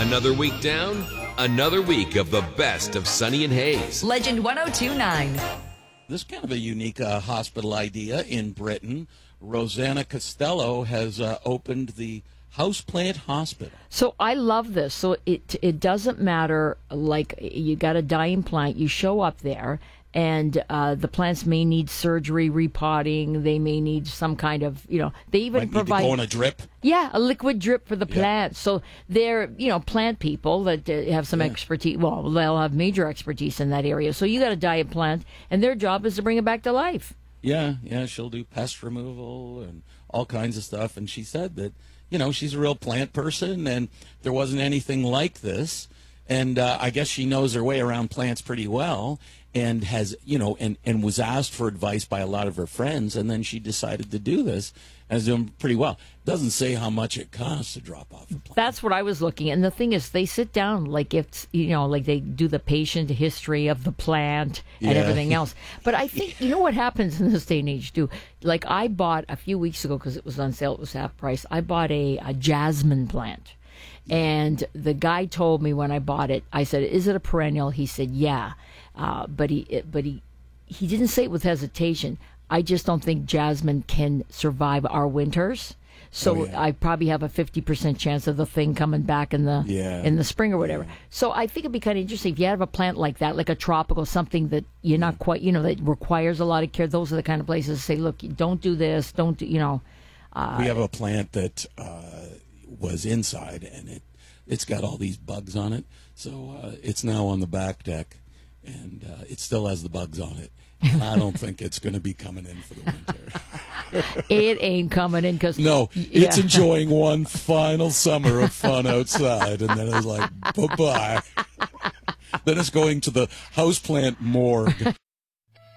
Another week down, another week of the best of Sunny and Hayes. Legend 1029. This is kind of a unique hospital idea in Britain. Rosanna Costello has opened the Houseplant Hospital. So I love this. So it doesn't matter, like you got a dying plant, you show up there, and the plants may need surgery, repotting. They may need some kind of, they even Might provide. need to go on a drip. Yeah, a liquid drip for the plants. So they're, plant people that have some expertise. Well, they'll have major expertise in that area. So you got a dying plant, and their job is to bring it back to life. Yeah, she'll do pest removal and all kinds of stuff. And she said that, she's a real plant person, and there wasn't anything like this. And I guess she knows her way around plants pretty well, and has, and was asked for advice by a lot of her friends, and then she decided to do this, and is doing pretty well. Doesn't say how much it costs to drop off a plant. That's what I was looking at. And the thing is, they sit down like it's, like they do the patient history of the plant and everything else. But I think, what happens in this day and age, too? Like I bought a few weeks ago, because it was on sale, it was half price, I bought a jasmine plant. And the guy told me when I bought it, I said, "Is it a perennial?" He said, "Yeah," but he didn't say it with hesitation. I just don't think jasmine can survive our winters, so I probably have a 50% chance of the thing coming back in the spring or whatever. So I think it'd be kind of interesting if you have a plant like that, like a tropical, something that you're not quite, that requires a lot of care. Those are the kind of places to say, "Look, don't do this, don't do," We have a plant that was inside, and it's got all these bugs on it, so it's now on the back deck, and it still has the bugs on it. I don't think it's going to be coming in for the winter. It ain't coming in because it's enjoying one final summer of fun outside, and then it's like bye-bye. Then it's going to the houseplant morgue.